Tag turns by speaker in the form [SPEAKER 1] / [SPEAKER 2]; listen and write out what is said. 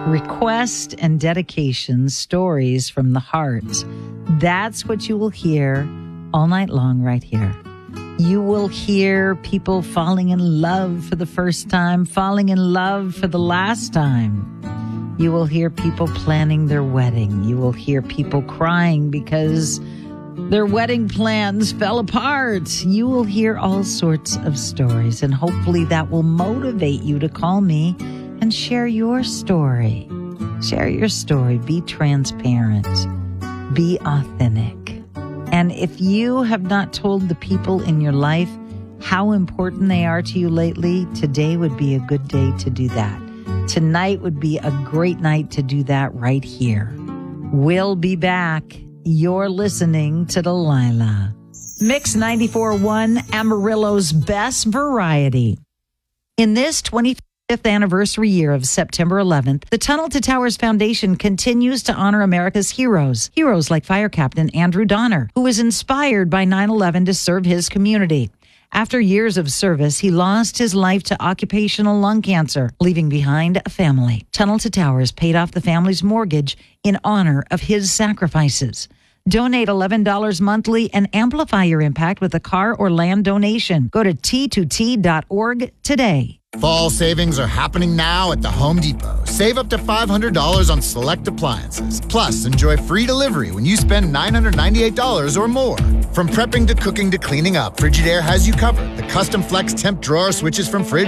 [SPEAKER 1] Request and dedication stories from the heart. That's what you will hear all night long right here. You will hear people falling in love for the first time, falling in love for the last time. You will hear people planning their wedding. You will hear people crying because their wedding plans fell apart. You will hear all sorts of stories, and hopefully that will motivate you to call me and share your story. Share your story. Be transparent. Be authentic. And if you have not told the people in your life how important they are to you lately, today would be a good day to do that. Tonight would be a great night to do that right here. We'll be back. You're listening to Delilah. Mix 94.1, Amarillo's best variety. In this 25th anniversary year of September 11th, the Tunnel to Towers Foundation continues to honor America's heroes. Heroes like Fire Captain Andrew Donner, who was inspired by 9/11 to serve his community. After years of service, he lost his life to occupational lung cancer, leaving behind a family. Tunnel to Towers paid off the family's mortgage in honor of his sacrifices. Donate $11 monthly and amplify your impact with a car or land donation. Go to t2t.org today.
[SPEAKER 2] Fall savings are happening now at the Home Depot. Save up to $500 on select appliances. Plus, enjoy free delivery when you spend $998 or more. From prepping to cooking to cleaning up, Frigidaire has you covered. The custom flex temp drawer switches from Fridge